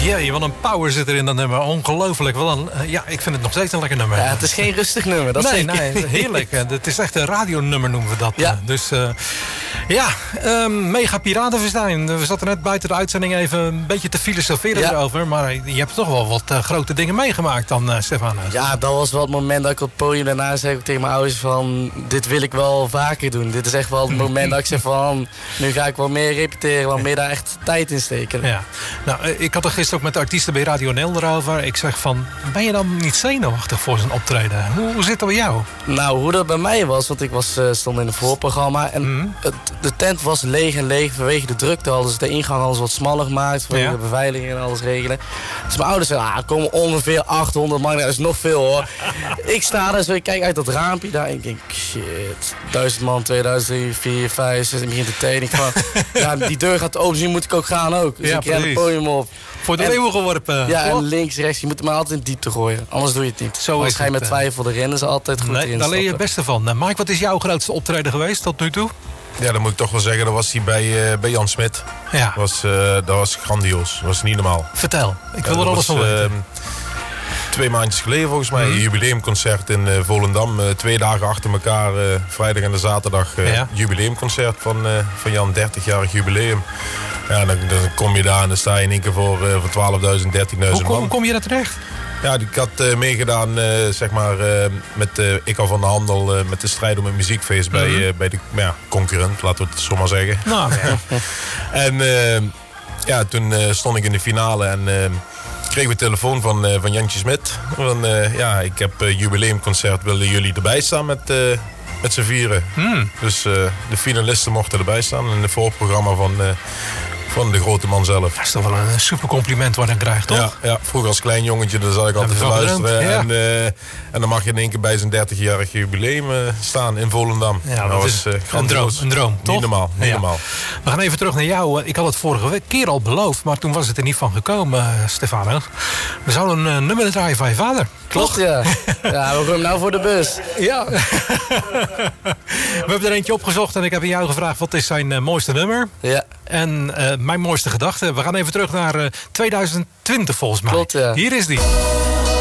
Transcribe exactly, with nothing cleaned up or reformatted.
Jee, wat een power zit er in dat nummer. Ongelooflijk. Wel een, uh, ja, ik vind het nog steeds een lekker nummer. Ja, het is geen rustig nummer. Dat nee, zeker. nee, heerlijk. Het is echt een radionummer noemen we dat. Ja. Dus uh, ja, um, mega piratenfestijn. We zaten net buiten de uitzending even een beetje te filosoferen ja. erover. Maar je hebt toch wel wat uh, grote dingen meegemaakt dan, uh, Stefano. Ja, dat was wel het moment dat ik op het podium daarna zei tegen mijn ouders van... dit wil ik wel vaker doen. Dit is echt wel het moment dat ik zeg van... nu ga ik wel meer repeteren, wel meer daar echt tijd in steken. Ja. Nou, ik had er gisteren ook met de artiesten bij Radio N L erover. Ik zeg van, ben je dan niet zenuwachtig voor zo'n optreden? Hoe, hoe zit dat bij jou? Nou, hoe dat bij mij was, want ik was, uh, stond in een voorprogramma... en mm-hmm. het, de tent was leeg en leeg vanwege de drukte al. Dus de ingang alles wat smaller gemaakt, vanwege ja. de beveiliging en alles regelen. Dus mijn ouders zeiden, ah, er komen ongeveer achthonderd man, dat is nog veel hoor. Ik sta daar zo, ik kijk uit dat raampje daar en ik denk, shit, duizend man, tweeduizend, drie, vier, vijf, zes, ik begin te tenen. Ik van, ja, die deur gaat open, dus nu moet ik ook gaan ook. Dus ja, ik ren het podium op. Voor de leeuwen geworpen. Ja, en links, rechts, je moet hem altijd in diepte gooien. Anders doe je het niet. Zo Anders ga je met twijfel, de rennen ze altijd goed nee, erin daar leer je stappen. het beste van. Uh, Mike, wat is jouw grootste optreden geweest tot nu toe? Ja, dan moet ik toch wel zeggen, dat was hij bij, uh, bij Jan Smit. Ja. Dat was, uh, dat was grandioos. Dat was niet normaal. Vertel, ik wil ja, er alles van weten. Uh, twee maandjes geleden volgens mij, mm. een jubileumconcert in uh, Volendam. Uh, twee dagen achter elkaar, uh, vrijdag en de zaterdag, uh, ja. jubileumconcert van, uh, van Jan, dertigjarig jubileum. Ja, dan, dan kom je daar en dan sta je in één keer voor, uh, voor twaalfduizend, dertienduizend hoe, man. Hoe kom je daar terecht? Ja, ik had uh, meegedaan uh, zeg maar, uh, met uh, Ik hou van de handel, uh, met de strijd om het muziekfeest mm-hmm. bij, uh, bij de ja, concurrent, laten we het zo maar zeggen. Nou, ja. En uh, ja, toen uh, stond ik in de finale en uh, kregen we telefoon van, uh, van Jantje Smit. Van, uh, ja, ik heb uh, jubileumconcert, willen jullie erbij staan met, uh, met z'n vieren? Mm. Dus uh, de finalisten mochten erbij staan in het voorprogramma van... Uh, Van de grote man zelf. Dat is toch wel een super compliment wat hij krijgt, toch? Ja, ja, vroeger als klein jongetje, daar zat ik altijd te luisteren. Ja. En, uh, en dan mag je in één keer bij zijn dertigjarig jubileum uh, staan in Volendam. Ja, dat, dat was uh, een droom, een droom, toch? Niet normaal, niet ja. normaal. We gaan even terug naar jou. Ik had het vorige keer al beloofd, maar toen was het er niet van gekomen, uh, Stefano. We zouden een uh, nummer draaien van je vader. Klopt, ja. Ja, we gaan hem nou voor de bus. Ja. We hebben er eentje opgezocht en ik heb aan jou gevraagd, wat is zijn uh, mooiste nummer? Ja. En uh, mijn mooiste gedachte. We gaan even terug naar uh, tweeduizend twintig volgens mij. Klopt, ja. Hier is die.